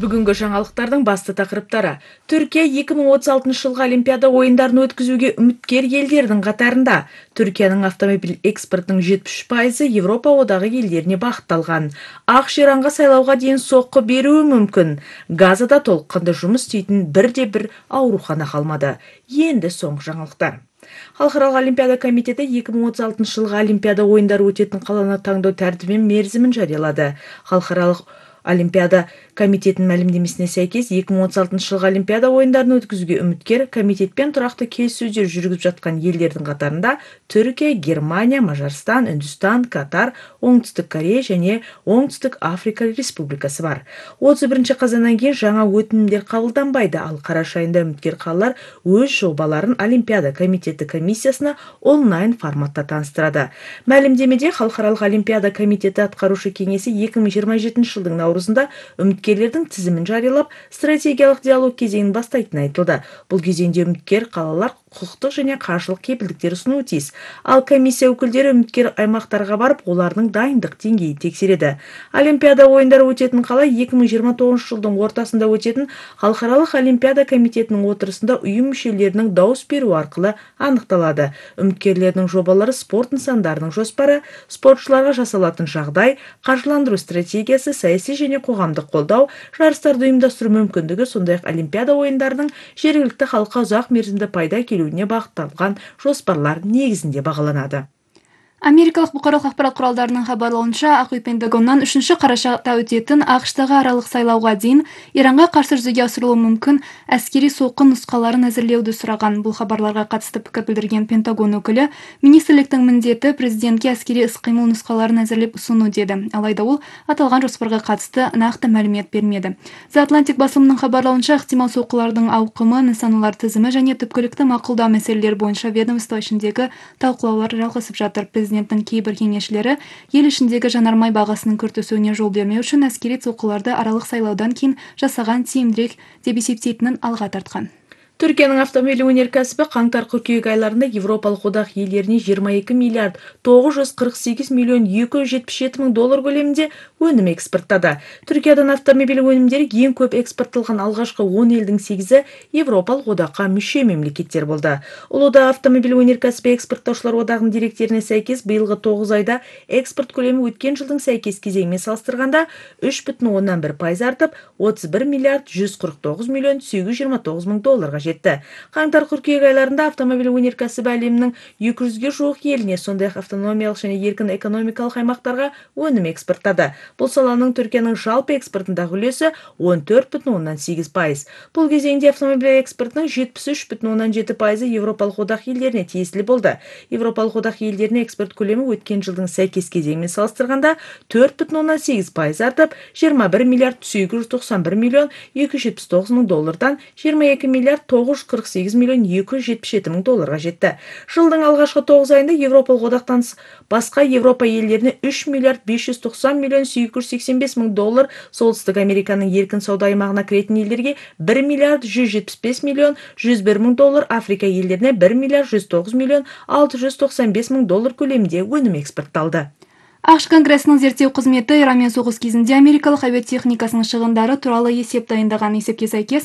Бүгінгі жаңалықтардың басты тақырыптары. Түркия 2036 жылғы Олимпиада ойындарын өткізуге үміткер елдердің қатарында. Түркияның автомобиль экспортының 73% Европа одағы елдеріне бағытталған. Иранға сайлауға дейін соққы беруі мүмкін. Газада толыққанды жұмыс істейтін бірде-бір аурухана қалмады. Енді соңғы жаңалықтар. Халықаралық Олимпиада комитеті 2036 жылғы Олимпиада ойындары өтетін қаланы таңдау тәртібі мен мерзімін жариялады. Халықаралық Олимпиада комитетінің мәлімдемесіне сәйкес 2036 жылғы Олимпиада ойындарын өткізуге үміткер комитетпен тұрақты келіссөздер жүргізіп жатқан елдердің қатарында Түркия, Германия, Мажарстан, Үндістан, Катар, Оңтүстік Корея және Оңтүстік Африка Республикасы бар. 31 қазаннан кейін жаңа өтінімдер қабылданбайды, ал қараша айында үміткер қалалар өз жобаларын Олимпиада комитеті комиссиясына онлайн форматта таныстырады. Мәлімдемеде Халықаралық Олимпиада комитеті атқарушы кеңесі 2027 жылдың наурызында үміткерлердің тізімін жариялап, стратегиялық диалог кезеңін бастайтыны айтылды. Бұл кезеңде үміткер қалалар құқықтық және қаржылық кепілдіктер ұсынуы тиіс. Ал комиссия өкілдері үміткер аймақтарға барып, олардың дайындық деңгейін тексереді. Олимпиада ойындары өтетін қала 2029 жылдың ортасында өтетін Халықаралық Олимпиада комитетінің отырысында ұйым мүшелерінің дауыс беру арқылы анықталады. Үміткерлердің жобалары спорт нысандарының жоспары, спортшыларға жасалатын жағдай, қаржыландыру стратегиясы, саяси және қоғамдық қолдау, жарыстарды ұйымдастыру мүмкіндігі, сондай-ақ Олимпиада ойындарының жергілікті халыққа ұзақ мерзімді пайда келуіне бағытталған жоспарлар негізінде бағаланады. Америкалық бұқаралық ақпарат құралдарының хабарлауынша, Ақ үй Пентагоннан 3 қарашада өтетін ақш-тағы аралық сайлауға дейін Иранға қарсы жүзеге асырылуы мүмкін әскери соққы нұсқаларын әзірлеуді сұраған. Бұл хабарларға қатысты пікір білдірген Пентагон өкілі, министрліктің міндеті президентке әскери іс-қимыл нұсқаларын әзірлеп ұсыну деді. Алайда ол аталған жоспарға қатысты нақты мәлімет бермеді. The Atlantic басылымының хабарлауынша, ықтимал соққылардың ауқымы, нысаналар тізімі және түпкілікті мақұлдау мәселелері бойынша ведомство ішіндегі талқылаулар жалғасып жатыр. Президенттің кейбір кеңесшілері ел ішіндегі жанармай бағасының күрт өсуіне жол бермеу үшін әскери соққыларды аралық сайлаудан кейін жасаған тиімдірек деп есептейтінін алға тартқан. Түркияның автомобиль өнеркәсібі қаңтар-қыркүйек айларында Европалық одақ елдеріне 22 миллиард 948 миллион 277 мың доллар көлемінде өнім экспорттады. Түркиядан автомобиль өнімдері ең көп экспортталған алғашқы 10 елдің 8-і Европалық одаққа мүше мемлекеттер болды. Ұлыда автомобиль өнеркәсібі экспорттаушылар одағының деректеріне сәйкес, биылғы 9 айда экспорт көлемі өткен жылдың сәйкес кезеңімен салыстырғанда 3,1% артып, 31 миллиард 149 миллион 829 мың долларға жетті. Қаңтар-қыркүйек айларында автомобиль өнеркәсібі әлемнің 200-ге жуық еліне, сондай-ақ автономиялық және еркін экономикалық аймақтарға өнім экспорттады. Бұл саланың Түркияның жалпы экспортындағы үлесі 14,8%. Бұл кезеңде автомобиль экспортының 73,7% Европалық одақ елдеріне тиесілі болды. Европалық одақ елдеріне экспорт көлемі өткен жылдың сәйкес кезеңімен салыстырғанда 4,8% артып, 21 миллиард 891 миллион 279 мың доллардан 22 миллиард 948 миллион 277 мың долларға жетті. Жылдың алғашқы 9 айында Европалық одақтан басқа Европа елдеріне 3 миллиард 590 миллион 785 мың доллар, Солтүстік Американың еркін сауда аймағына кіретін елдерге 1 миллиард 175 миллион 101 мың доллар, Африка елдеріне 1 миллиард 109 миллион 695 мың доллар көлемінде өнім экспортталды. ақш Конгресінің зерттеу қызметі Иранмен соғыс кезінде америкалық әуе техникасының шығындары туралы есеп дайындаған. Есепке сәйкес,